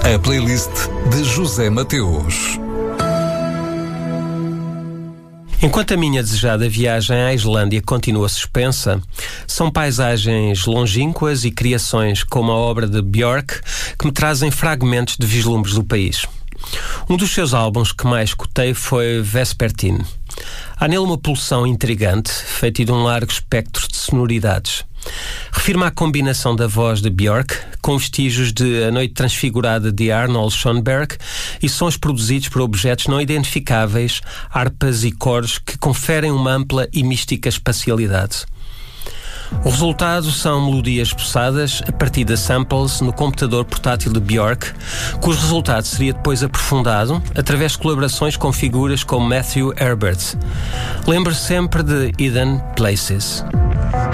A playlist de José Mateus. Enquanto a minha desejada viagem à Islândia continua suspensa, são paisagens longínquas e criações como a obra de Björk que me trazem fragmentos de vislumbres do país. Um dos seus álbuns que mais escutei foi Vespertine. Há nele uma pulsão intrigante, feita de um largo espectro de sonoridades. Refiro-me à combinação da voz de Björk com vestígios de A Noite Transfigurada de Arnold Schoenberg e sons produzidos por objetos não identificáveis, harpas e coros que conferem uma ampla e mística espacialidade. O resultado são melodias processadas a partir de samples no computador portátil de Björk, cujo resultado seria depois aprofundado através de colaborações com figuras como Matthew Herbert. Lembre-se sempre de Hidden Places.